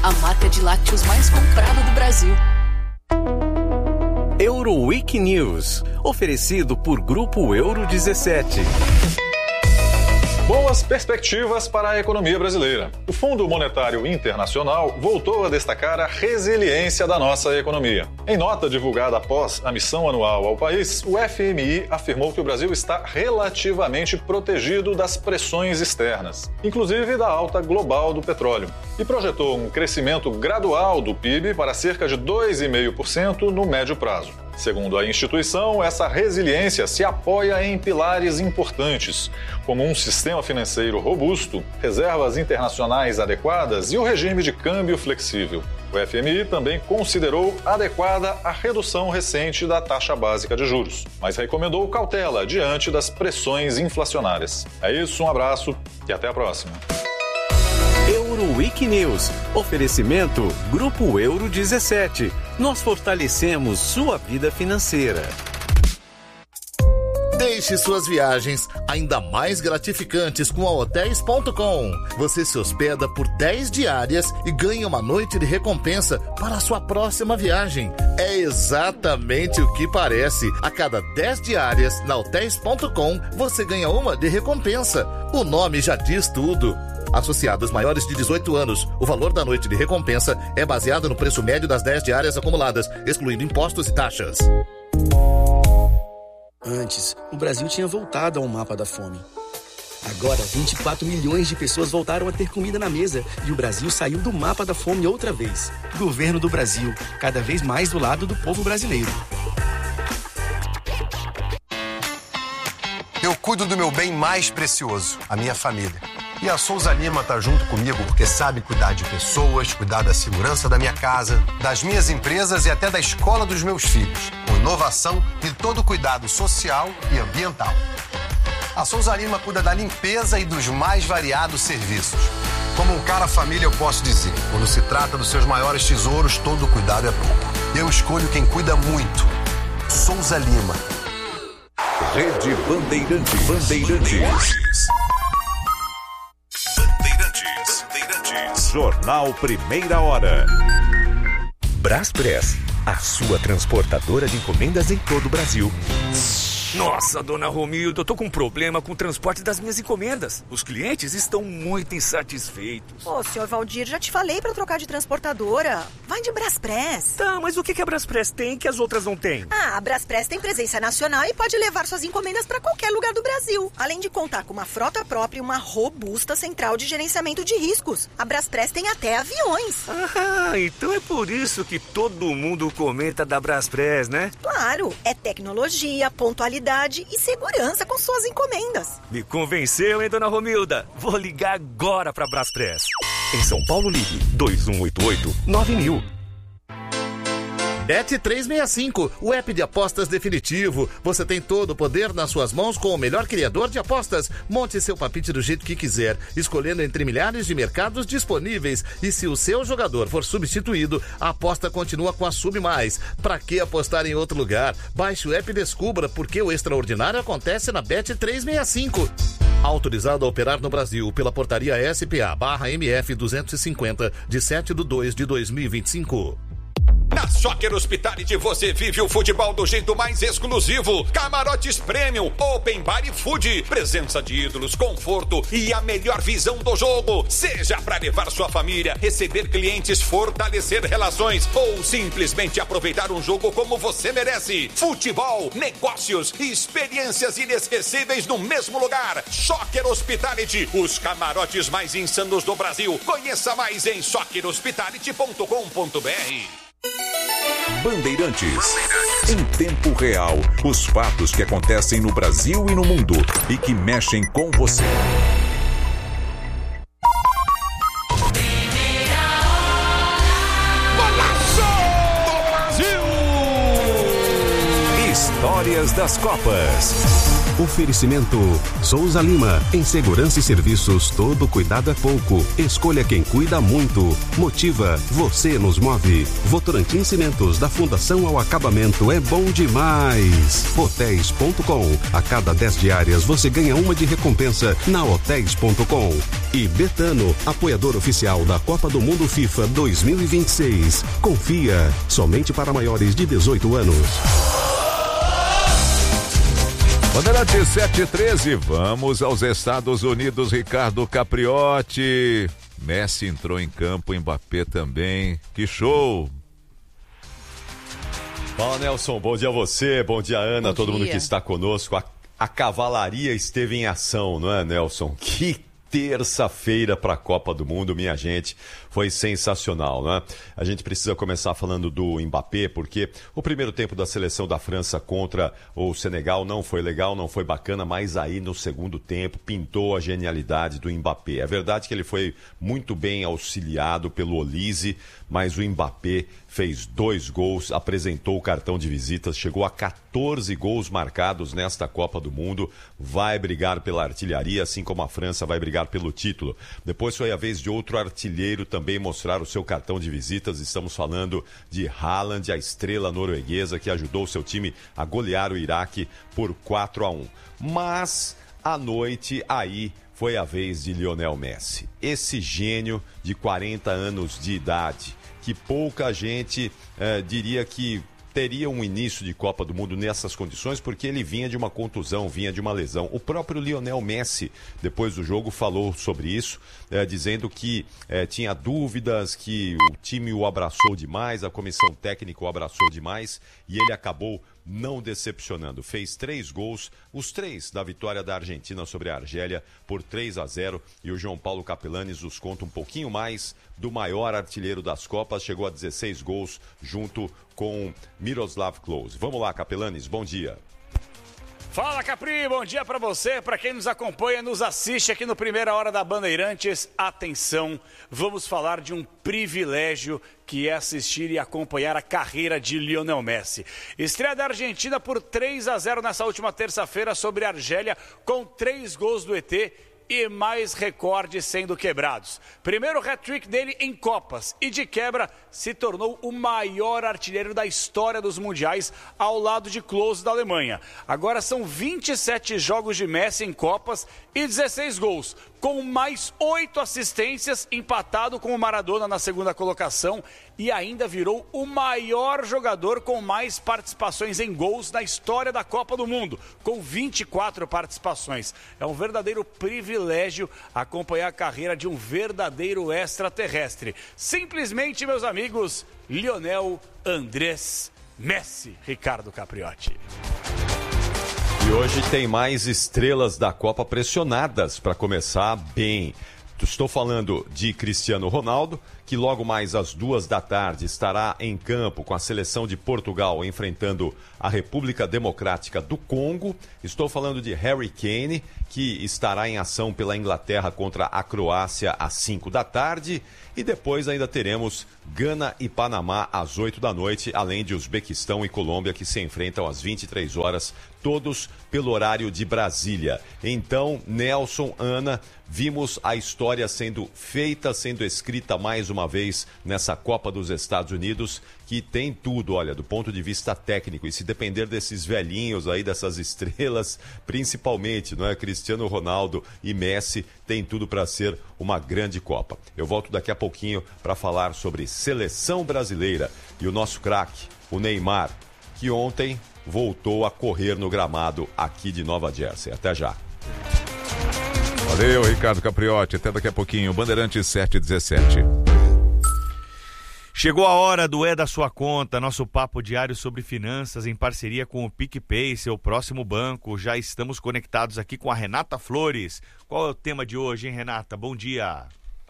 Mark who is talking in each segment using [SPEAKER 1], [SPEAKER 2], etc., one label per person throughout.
[SPEAKER 1] a marca de lácteos mais comprada do Brasil.
[SPEAKER 2] Euroweek News, oferecido por Grupo Euro 17.
[SPEAKER 3] Boas perspectivas para a economia brasileira. O Fundo Monetário Internacional voltou a destacar a resiliência da nossa economia. Em nota divulgada após a missão anual ao país, o FMI afirmou que o Brasil está relativamente protegido das pressões externas, inclusive da alta global do petróleo, e projetou um crescimento gradual do PIB para cerca de 2,5% no médio prazo. Segundo a instituição, essa resiliência se apoia em pilares importantes, como um sistema financeiro robusto, reservas internacionais adequadas e o regime de câmbio flexível. O FMI também considerou adequada a redução recente da taxa básica de juros, mas recomendou cautela diante das pressões inflacionárias. É isso, um abraço e até a próxima.
[SPEAKER 2] Euroweek News. Oferecimento Grupo Euro 17. Nós fortalecemos sua vida financeira.
[SPEAKER 4] Deixe suas viagens ainda mais gratificantes com a Hotels.com. Você se hospeda por 10 diárias e ganha uma noite de recompensa para a sua próxima viagem. É exatamente o que parece. A cada 10 diárias na Hotels.com, você ganha uma de recompensa. O nome já diz tudo. Associados maiores de 18 anos, o valor da noite de recompensa é baseado no preço médio das 10 diárias acumuladas, excluindo impostos e taxas.
[SPEAKER 5] Antes, o Brasil tinha voltado ao mapa da fome. Agora, 24 milhões de pessoas voltaram a ter comida na mesa e o Brasil saiu do mapa da fome outra vez. Governo do Brasil, cada vez mais do lado do povo brasileiro.
[SPEAKER 6] Eu cuido do meu bem mais precioso, a minha família. E a Souza Lima tá junto comigo porque sabe cuidar de pessoas, cuidar da segurança da minha casa, das minhas empresas e até da escola dos meus filhos, com inovação e todo o cuidado social e ambiental. A Souza Lima cuida da limpeza e dos mais variados serviços. Como um cara família, eu posso dizer, quando se trata dos seus maiores tesouros, todo cuidado é pouco. Eu escolho quem cuida muito. Souza Lima.
[SPEAKER 7] Rede Bandeirantes. Jornal Primeira Hora.
[SPEAKER 8] Braspress, a sua transportadora de encomendas em todo o Brasil.
[SPEAKER 9] Nossa, dona Romilda, eu tô com um problema com o transporte das minhas encomendas. Os clientes estão muito insatisfeitos.
[SPEAKER 10] Ô, senhor Valdir, já te falei pra trocar de transportadora. Vai de Braspress.
[SPEAKER 9] Tá, mas o que a Braspress tem que as outras não têm?
[SPEAKER 10] Ah, a Braspress tem presença nacional e pode levar suas encomendas pra qualquer lugar do Brasil. Além de contar com uma frota própria e uma robusta central de gerenciamento de riscos. A Braspress tem até aviões.
[SPEAKER 9] Ah, então é por isso que todo mundo comenta da Braspress, né?
[SPEAKER 10] Claro, é tecnologia, pontualidade e segurança com suas encomendas.
[SPEAKER 9] Me convenceu, hein, dona Romilda? Vou ligar agora pra Braspress.
[SPEAKER 8] Em São Paulo, ligue 2188-9000.
[SPEAKER 4] Bet365, o app de apostas definitivo. Você tem todo o poder nas suas mãos com o melhor criador de apostas. Monte seu palpite do jeito que quiser, escolhendo entre milhares de mercados disponíveis. E se o seu jogador for substituído, a aposta continua com a Sub+. Pra que apostar em outro lugar? Baixe o app e descubra porque o extraordinário acontece na Bet365. Autorizado a operar no Brasil pela portaria SPA/MF 250 de 7/2/2025.
[SPEAKER 11] Na Soccer Hospitality você vive o futebol do jeito mais exclusivo. Camarotes Premium, Open Bar e Food. Presença de ídolos, conforto e a melhor visão do jogo. Seja para levar sua família, receber clientes, fortalecer relações ou simplesmente aproveitar um jogo como você merece. Futebol, negócios e experiências inesquecíveis no mesmo lugar. Soccer Hospitality, os camarotes mais insanos do Brasil. Conheça mais em soccerhospitality.com.br.
[SPEAKER 7] Bandeirantes. Em tempo real, os fatos que acontecem no Brasil e no mundo e que mexem com você.
[SPEAKER 11] Golaço do Brasil!
[SPEAKER 7] Histórias das Copas.
[SPEAKER 12] Oferecimento Souza Lima. Em segurança e serviços, todo cuidado é pouco. Escolha quem cuida muito. Motiva, você nos move. Votorantim Cimentos, da fundação ao acabamento, é bom demais. Hotéis.com. A cada 10 diárias você ganha uma de recompensa na Hotéis.com. E Betano, apoiador oficial da Copa do Mundo FIFA 2026. Confia, somente para maiores de 18 anos.
[SPEAKER 7] Bandeirante 713, vamos aos Estados Unidos. Ricardo Capriotti. Messi entrou em campo, Mbappé também. Que show!
[SPEAKER 13] Fala, Nelson, bom dia a você, bom dia, Ana,
[SPEAKER 1] bom
[SPEAKER 13] todo
[SPEAKER 1] dia.
[SPEAKER 13] mundo que está conosco. A cavalaria esteve em ação, não é, Nelson? Que terça-feira para a Copa do Mundo, minha gente, foi sensacional, né? A gente precisa começar falando do Mbappé, porque o primeiro tempo da seleção da França contra o Senegal não foi legal, não foi bacana, mas aí no segundo tempo pintou a genialidade do Mbappé. É verdade que ele foi muito bem auxiliado pelo Olise, mas o Mbappé fez 2 gols, apresentou o cartão de visitas, chegou a 14 gols marcados nesta Copa do Mundo, vai brigar pela artilharia, assim como a França vai brigar pelo título. Depois foi a vez de outro artilheiro também mostrar o seu cartão de visitas. Estamos falando de Haaland, a estrela norueguesa que ajudou seu time a golear o Iraque por 4-1. Mas à noite aí foi a vez de Lionel Messi, esse gênio de 40 anos de idade, que pouca gente diria que teria um início de Copa do Mundo nessas condições, porque ele vinha de uma contusão, vinha de uma lesão. O próprio Lionel Messi, depois do jogo, falou sobre isso, dizendo que tinha dúvidas, que o time o abraçou demais, a comissão técnica o abraçou demais, e ele acabou não decepcionando. Fez 3 gols, os 3 da vitória da Argentina sobre a Argélia por 3-0, e o João Paulo Capelanes nos conta um pouquinho mais do maior artilheiro das Copas, chegou a 16 gols junto com Miroslav Klose. Vamos lá, Capelanes, bom dia.
[SPEAKER 9] Fala, Capri, bom dia para você, para quem nos acompanha, nos assiste aqui no Primeira Hora da Bandeirantes. Atenção, vamos falar de um privilégio que é assistir e acompanhar a carreira de Lionel Messi. Estreia da Argentina por 3-0 nessa última terça-feira sobre a Argélia, com 3 gols do ET e mais recordes sendo quebrados. Primeiro hat-trick dele em Copas e de quebra se tornou o maior artilheiro da história dos mundiais ao lado de Klose da Alemanha. Agora são 27 jogos de Messi em Copas e 16 gols, com mais 8 assistências, empatado com o Maradona na segunda colocação, e ainda virou o maior jogador com mais participações em gols na história da Copa do Mundo, com 24 participações. É um verdadeiro privilégio acompanhar a carreira de um verdadeiro extraterrestre. Simplesmente, meus amigos, Lionel Andrés Messi, Ricardo Capriotti.
[SPEAKER 13] E hoje tem mais estrelas da Copa pressionadas para começar bem. Estou falando de Cristiano Ronaldo, que logo mais às 14h estará em campo com a seleção de Portugal enfrentando a República Democrática do Congo. Estou falando de Harry Kane, que estará em ação pela Inglaterra contra a Croácia às 17h. E depois ainda teremos Gana e Panamá às 20h, além de Uzbequistão e Colômbia, que se enfrentam às 23h, todos pelo horário de Brasília. Então, Nelson, Ana, vimos a história sendo feita, sendo escrita mais uma vez nessa Copa dos Estados Unidos, que tem tudo, olha, do ponto de vista técnico. E se depender desses velhinhos aí, dessas estrelas, principalmente, não é? Cristiano Ronaldo e Messi, tem tudo para ser uma grande Copa. Eu volto daqui a pouquinho para falar sobre seleção brasileira e o nosso craque, o Neymar, que ontem voltou a correr no gramado aqui de Nova Jersey. Até já.
[SPEAKER 7] Valeu, Ricardo Capriotti. Até daqui a pouquinho. Bandeirantes 717.
[SPEAKER 14] Chegou a hora do É da Sua Conta, nosso papo diário sobre finanças em parceria com o PicPay, seu próximo banco. Já estamos conectados aqui com a Renata Flores. Qual é o tema de hoje, hein, Renata? Bom dia.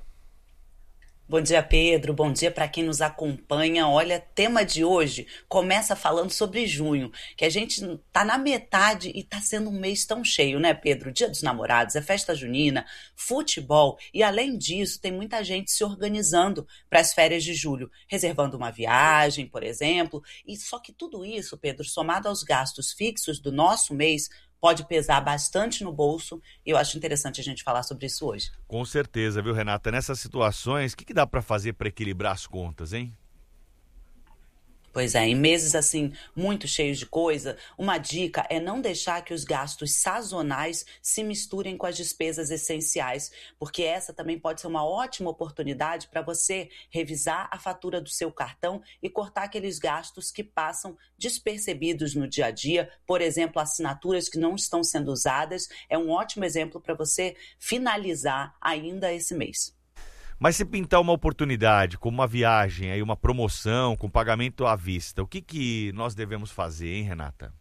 [SPEAKER 15] Bom dia, Pedro. Bom dia para quem nos acompanha. Olha, tema de hoje começa falando sobre junho, que a gente tá na metade e tá sendo um mês tão cheio, né, Pedro? Dia dos Namorados, é festa junina, futebol e, além disso, tem muita gente se organizando para as férias de julho, reservando uma viagem, por exemplo. E só que tudo isso, Pedro, somado aos gastos fixos do nosso mês, pode pesar bastante no bolso, e eu acho interessante a gente falar sobre isso hoje.
[SPEAKER 14] Com certeza, viu, Renata? Nessas situações, o que dá para fazer para equilibrar as contas, hein?
[SPEAKER 15] Pois é, em meses assim, muito cheios de coisa, uma dica é não deixar que os gastos sazonais se misturem com as despesas essenciais, porque essa também pode ser uma ótima oportunidade para você revisar a fatura do seu cartão e cortar aqueles gastos que passam despercebidos no dia a dia, por exemplo, assinaturas que não estão sendo usadas, é um ótimo exemplo para você finalizar ainda esse mês.
[SPEAKER 14] Mas se pintar uma oportunidade, como uma viagem, aí uma promoção com pagamento à vista, o que nós devemos fazer, hein, Renata?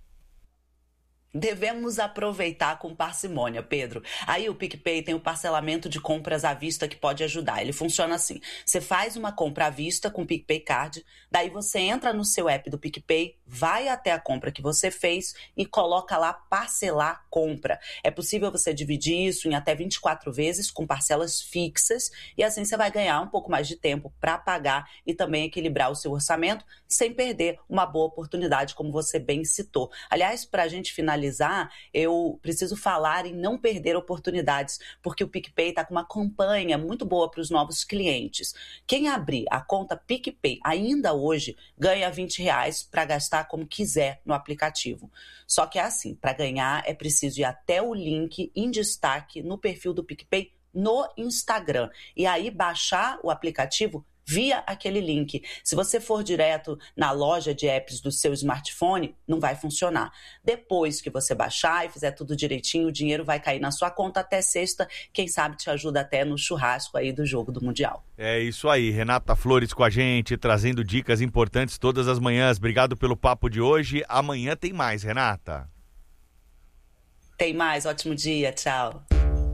[SPEAKER 15] Devemos aproveitar com parcimônia, Pedro. Aí o PicPay tem o parcelamento de compras à vista que pode ajudar. Ele funciona assim. Você faz uma compra à vista com o PicPay Card, daí você entra no seu app do PicPay, vai até a compra que você fez e coloca lá parcelar compra. É possível você dividir isso em até 24 vezes com parcelas fixas e assim você vai ganhar um pouco mais de tempo para pagar e também equilibrar o seu orçamento sem perder uma boa oportunidade, como você bem citou. Aliás, para a gente finalizar, eu preciso falar em não perder oportunidades, porque o PicPay está com uma campanha muito boa para os novos clientes. Quem abrir a conta PicPay ainda hoje ganha R$20 para gastar como quiser no aplicativo. Só que é assim, para ganhar é preciso ir até o link em destaque no perfil do PicPay no Instagram e aí baixar o aplicativo via aquele link. Se você for direto na loja de apps do seu smartphone, não vai funcionar. Depois que você baixar e fizer tudo direitinho, o dinheiro vai cair na sua conta até sexta. Quem sabe te ajuda até no churrasco aí do jogo do Mundial.
[SPEAKER 14] É isso aí, Renata Flores com a gente, trazendo dicas importantes todas as manhãs. Obrigado pelo papo de hoje. Amanhã tem mais, Renata.
[SPEAKER 15] Tem mais, ótimo dia, tchau.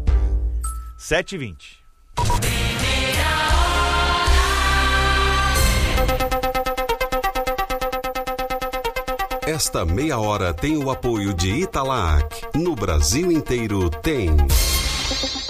[SPEAKER 14] 7h20.
[SPEAKER 12] Esta meia hora tem o apoio de Italac. No Brasil inteiro tem.